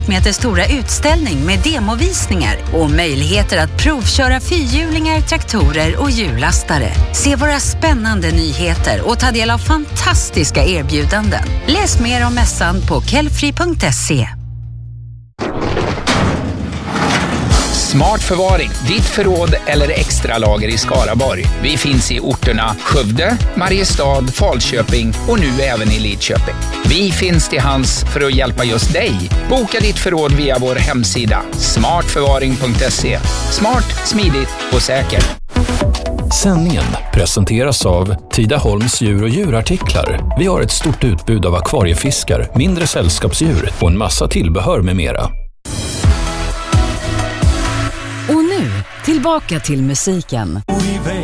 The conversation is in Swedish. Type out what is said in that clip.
Stora utställning med demovisningar och möjligheter att provköra fyrhjulingar, traktorer och hjullastare. Se våra spännande nyheter och ta del av fantastiska erbjudanden. Läs mer om mässan på kelfri.se. Smart förvaring, ditt förråd eller extra lager i Skaraborg. Vi finns i orterna Skövde, Mariestad, Falköping och nu även i Lidköping. Vi finns till hands för att hjälpa just dig. Boka ditt förråd via vår hemsida smartförvaring.se. Smart, smidigt och säkert. Sändningen presenteras av Tidaholms djur- och djurartiklar. Vi har ett stort utbud av akvariefiskar, mindre sällskapsdjur och en massa tillbehör med mera. Och nu, tillbaka till musiken.